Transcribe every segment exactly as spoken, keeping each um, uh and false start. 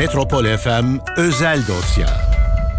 Metropol F M özel dosya.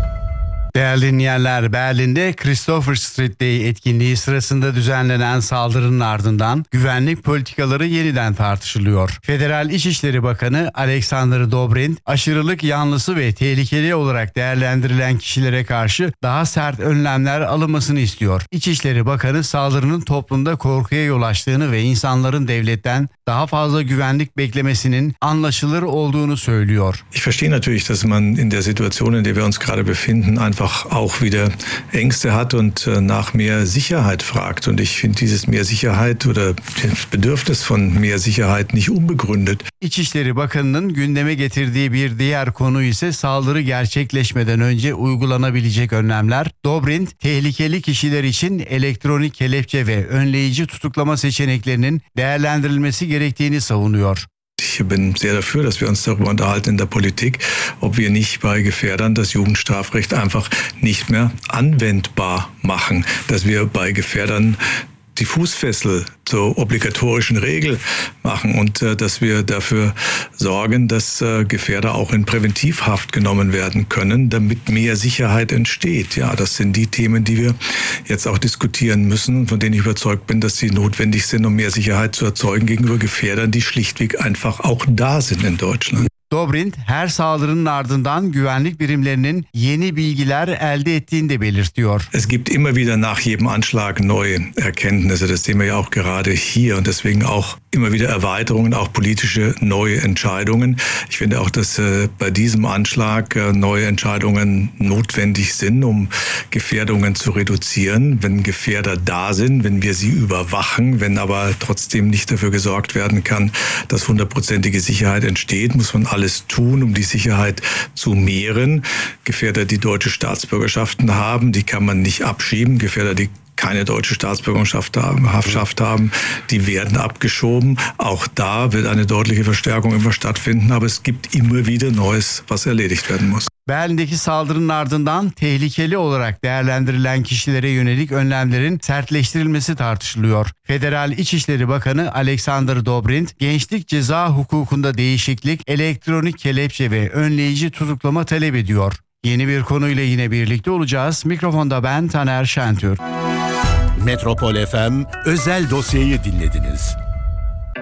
Değerli dinleyenler, Berlin'de Christopher Street Day etkinliği sırasında düzenlenen saldırının ardından güvenlik politikaları yeniden tartışılıyor. Federal İçişleri Bakanı Alexander Dobrindt, aşırılık yanlısı ve tehlikeli olarak değerlendirilen kişilere karşı daha sert önlemler alınmasını istiyor. İçişleri Bakanı saldırının toplumda korkuya yol açtığını ve insanların devletten daha fazla güvenlik beklemesinin anlaşılır olduğunu söylüyor. Ich verstehe natürlich, dass man in der Situation, in der wir uns gerade befinden, einfach auch wieder Ängste hat und nach mehr Sicherheit fragt. Und ich finde dieses mehr Sicherheit oder das Bedürfnis von mehr Sicherheit nicht unbegründet. İçişleri Bakanı'nın gündeme getirdiği bir diğer konu ise saldırı gerçekleşmeden önce uygulanabilecek önlemler. Dobrindt, tehlikeli kişiler için elektronik kelepçe ve önleyici tutuklama seçeneklerinin değerlendirilmesi gerektiğini savunuyor. Ich bin sehr dafür, dass wir uns darüber unterhalten in der Politik, ob wir nicht bei Gefährdern das Jugendstrafrecht einfach nicht mehr anwendbar machen, dass wir bei Gefährdern die Fußfessel zur obligatorischen Regel machen und äh, dass wir dafür sorgen, dass äh, Gefährder auch in Präventivhaft genommen werden können, damit mehr Sicherheit entsteht. Ja, das sind die Themen, die wir jetzt auch diskutieren müssen, von denen ich überzeugt bin, dass sie notwendig sind, um mehr Sicherheit zu erzeugen gegenüber Gefährdern, die schlichtweg einfach auch da sind in Deutschland. Dobrindt, her saldırının ardından güvenlik birimlerinin yeni bilgiler elde ettiğini de belirtiyor. Es gibt immer wieder nach jedem Anschlag neue Erkenntnisse. Das sehen wir ja auch gerade hier und deswegen auch immer wieder Erweiterungen, auch politische neue Entscheidungen. Ich finde auch, dass äh, bei diesem Anschlag äh, neue Entscheidungen notwendig sind, um Gefährdungen zu reduzieren. Wenn Gefährder da sind, wenn wir sie überwachen, wenn aber trotzdem nicht dafür gesorgt werden kann, dass hundertprozentige Sicherheit entsteht, muss man alles alles tun, um die Sicherheit zu mehren. Gefährder, die deutsche Staatsbürgerschaften haben, die kann man nicht abschieben. Gefährder, die keine deutsche Staatsbürgerschaft haben, die werden abgeschoben. Auch da wird eine deutliche Verstärkung immer stattfinden, aber es gibt immer wieder Neues, was erledigt werden muss. Berlin'deki saldırının ardından tehlikeli olarak değerlendirilen kişilere yönelik önlemlerin sertleştirilmesi tartışılıyor. Federal İçişleri Bakanı Alexander Dobrindt, gençlik ceza hukukunda değişiklik, elektronik kelepçe ve önleyici tutuklama talep ediyor. Yeni bir konuyla yine birlikte olacağız. Mikrofonda ben Taner Şentür. Metropol F M özel dosyayı dinlediniz.